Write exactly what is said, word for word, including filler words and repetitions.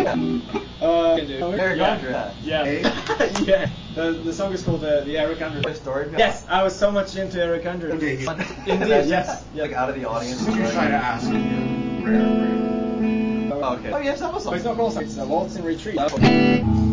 Uh, Eric Andre. Yeah. Yeah. yeah. The the song is called uh, the Eric Andre. Story. Yes, I was so much into Eric Andre. Okay, he- Indeed, yes. Yeah. Like out of the audience. You try to ask him. Oh, okay. Oh yes, that was. Oh, it's not called. It's a Waltz in Retreat.